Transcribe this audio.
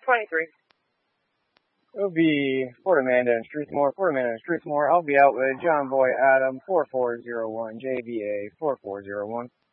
23. It'll be Fort Amanda and Struthmore. I'll be out with John Boy Adam 4401, JBA 4401.